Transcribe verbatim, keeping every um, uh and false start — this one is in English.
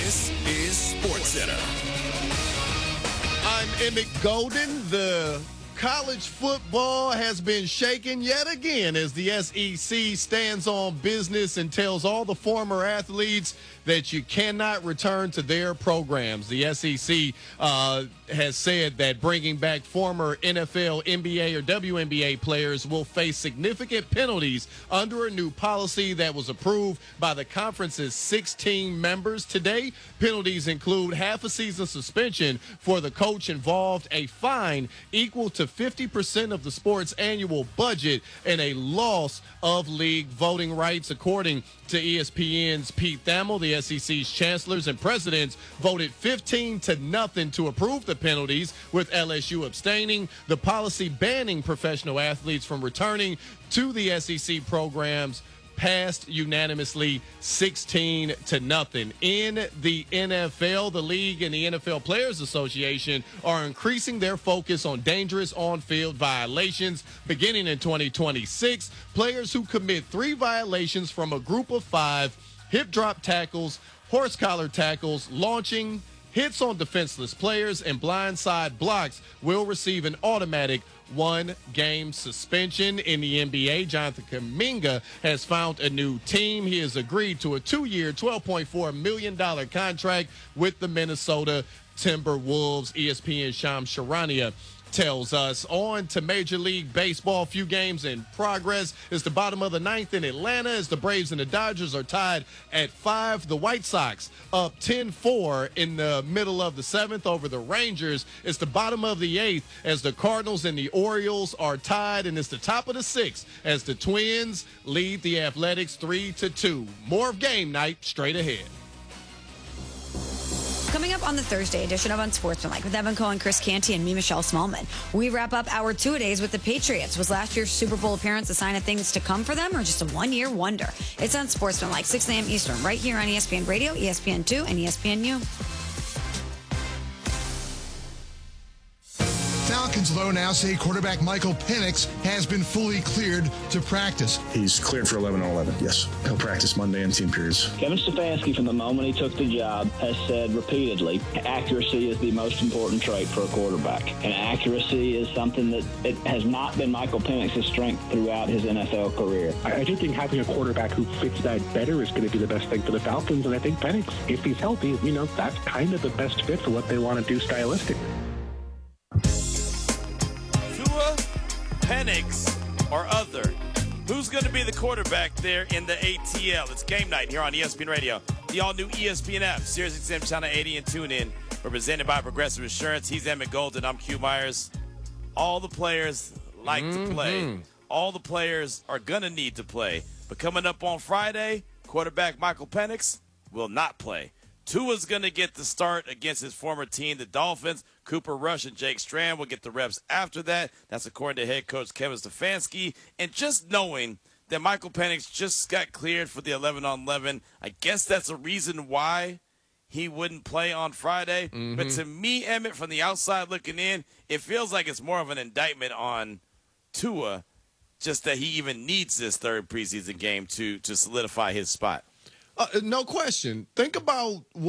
This is SportsCenter. I'm Emmett Golden. The college football has been shaken yet again as the S E C stands on business and tells all the former athletes that you cannot return to their programs. The S E C uh, has said that bringing back former N F L, N B A, or W N B A players will face significant penalties under a new policy that was approved by the conference's sixteen members today. Penalties include half a season suspension for the coach involved, a fine equal to fifty percent of the sport's annual budget, and a loss of league voting rights. According to E S P N's Pete Thamel, the S E C's chancellors and presidents voted fifteen to nothing to approve the penalties, with L S U abstaining. The policy banning professional athletes from returning to the S E C programs passed unanimously sixteen to nothing. In the N F L, the league and the N F L Players Association are increasing their focus on dangerous on-field violations. Beginning in twenty twenty-six, players who commit three violations from a group of five, hip drop tackles, horse collar tackles, launching, hits on defenseless players, and blindside blocks will receive an automatic one-game suspension. In the N B A, Jonathan Kuminga has found a new team. He has agreed to a two-year, twelve point four million dollars contract with the Minnesota Timberwolves. E S P N's Shams Charania tells us. On to Major League Baseball. Few games in progress. It's the bottom of the ninth in Atlanta as the Braves and the Dodgers are tied at five. The White Sox up ten four in the middle of the seventh over the Rangers. It's the bottom of the eighth as the Cardinals and the Orioles are tied, and it's the top of the sixth as the Twins lead the Athletics three to two. More of game night straight ahead. Coming up on the Thursday edition of Unsportsmanlike with Evan Cohen, Chris Canty, and me, Michelle Smallman, we wrap up our two-a-days with the Patriots. Was last year's Super Bowl appearance a sign of things to come for them or just a one-year wonder? It's Unsportsmanlike, six a.m. Eastern, right here on E S P N Radio, E S P N two, and E S P N U. Falcons low now say quarterback Michael Penix has been fully cleared to practice. He's cleared for eleven on eleven, yes. He'll practice Monday in team periods. Kevin Stefanski, from the moment he took the job, has said repeatedly, accuracy is the most important trait for a quarterback. And accuracy is something that it has not been Michael Penix's strength throughout his N F L career. I, I do think having a quarterback who fits that better is going to be the best thing for the Falcons. And I think Penix, if he's healthy, you know, that's kind of the best fit for what they want to do stylistically. Penix or other. Who's going to be the quarterback there in the A T L? It's game night here on E S P N Radio. The all-new E S P N app, Sirius X M Channel eighty, and tune in. We're presented by Progressive Insurance. He's Emmett Golden. I'm Q Myers. All the players like mm-hmm. to play. All the players are going to need to play. But coming up on Friday, quarterback Michael Penix will not play. Tua's going to get the start against his former team, the Dolphins. Cooper Rush and Jake Strand will get the reps after that. That's according to head coach Kevin Stefanski. And just knowing that Michael Penix just got cleared for the eleven on eleven, I guess that's a reason why he wouldn't play on Friday. Mm-hmm. But to me, Emmett, from the outside looking in, it feels like it's more of an indictment on Tua, just that he even needs this third preseason game to, to solidify his spot. Uh, no question. Think about what